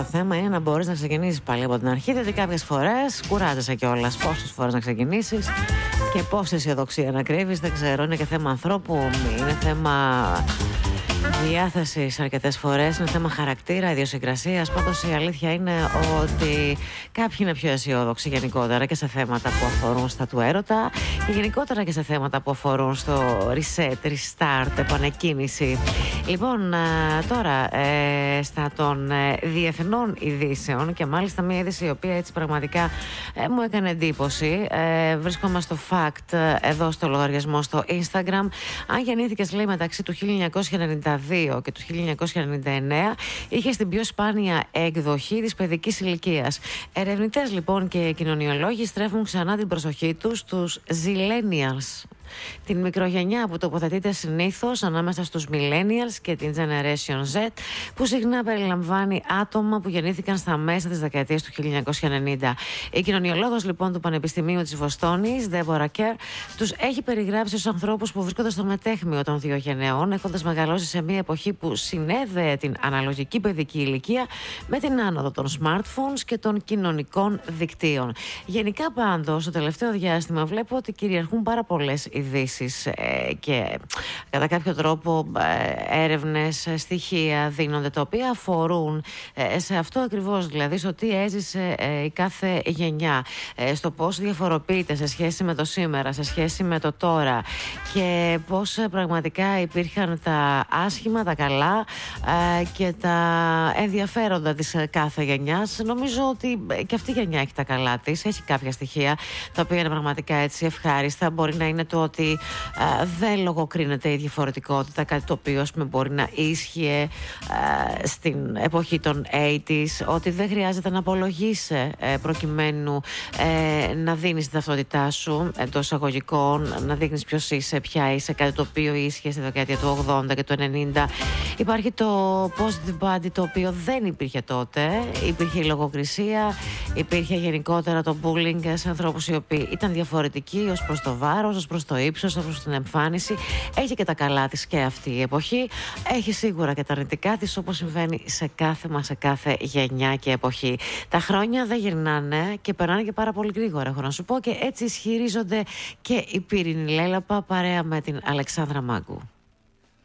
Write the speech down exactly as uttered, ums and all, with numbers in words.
θέμα είναι να μπορείς να ξεκινήσεις πάλι από την αρχή, διότι κάποιες φορές κουράζεσαι κιόλας. Πόσες φορές να ξεκινήσεις και πόση αισιοδοξία να κρύβεις, δεν ξέρω. Είναι και θέμα ανθρώπου, είναι θέμα διάθεσης αρκετές φορές, είναι θέμα χαρακτήρα, ιδιοσυγκρασίας. Πάντως η αλήθεια είναι ότι κάποιοι είναι πιο αισιόδοξοι γενικότερα και σε θέματα που αφορούν στα του έρωτα και γενικότερα και σε θέματα που αφορούν στο reset, restart, επανεκκίνηση. Λοιπόν, τώρα ε, στα των ε, διεθνών ειδήσεων, και μάλιστα μια είδηση η οποία έτσι πραγματικά ε, μου έκανε εντύπωση. Ε, βρίσκομαι στο Fact ε, εδώ στο λογαριασμό στο Instagram. Αν γεννήθηκες, λέει, μεταξύ του χίλια εννιακόσια ενενήντα δύο και του χίλια εννιακόσια ενενήντα εννέα, είχε την πιο σπάνια εκδοχή της παιδικής ηλικίας. Ερευνητές λοιπόν και κοινωνιολόγοι στρέφουν ξανά την προσοχή τους στους Zillennials, την μικρογενιά που τοποθετείται συνήθως ανάμεσα στους Millennials και την Generation Z, που συχνά περιλαμβάνει άτομα που γεννήθηκαν στα μέσα της δεκαετίας του χίλια εννιακόσια ενενήντα. Η κοινωνιολόγος λοιπόν του Πανεπιστημίου της Βοστόνης, Deborah Kerr, τους έχει περιγράψει ως ανθρώπους που βρίσκονται στο μετέχμιο των δύο γενεών, έχοντας μεγαλώσει σε μια εποχή που συνέδεε την αναλογική παιδική ηλικία με την άνοδο των smartphones και των κοινωνικών δικτύων. Γενικά πάντως, στο τελευταίο διάστημα βλέπω ότι κυριαρχούν πάρα πολλές ειδήσεις ε, και κατά κάποιο τρόπο ε, έρευνες, ε, στοιχεία δίνονται, τα οποία αφορούν ε, σε αυτό ακριβώς, δηλαδή στο τι έζησε ε, η κάθε γενιά, ε, στο πώς διαφοροποιείται σε σχέση με το σήμερα, σε σχέση με το τώρα, και πώς ε, πραγματικά υπήρχαν τα άσχημα, τα καλά ε, και τα ενδιαφέροντα της ε, κάθε γενιάς. Νομίζω ότι ε, και αυτή η γενιά έχει τα καλά της, έχει κάποια στοιχεία τα οποία είναι πραγματικά έτσι ευχάριστα. Μπορεί να είναι το ότι α, δεν λογοκρίνεται η διαφορετικότητα, κάτι το οποίο ας πούμε, μπορεί να ίσχυε α, στην εποχή των ογδόντα, ότι δεν χρειάζεται να απολογείσαι ε, προκειμένου ε, να δίνεις την ταυτότητά σου εντός εισαγωγικών, να δείχνεις ποιος είσαι, ποια είσαι, κάτι το οποίο ίσχυε στη δεκαετία του ογδόντα και του ενενήντα. Υπάρχει το positive body, το οποίο δεν υπήρχε τότε. Υπήρχε η λογοκρισία, υπήρχε γενικότερα το bullying σε ανθρώπους οι οποίοι ήταν διαφορετικοί ως προς το βάρος, ως προς το ύψος, ως προς την εμφάνιση. Έχει και τα καλά της και αυτή η εποχή. Έχει σίγουρα και τα αρνητικά της, όπως συμβαίνει σε κάθε μας, σε κάθε γενιά και εποχή. Τα χρόνια δεν γυρνάνε και περνάνε και πάρα πολύ γρήγορα, έχω να σου πω, και έτσι ισχυρίζονται και η Πύρινη Λέλαπα παρέα με την Αλεξάνδρα Μάγκου.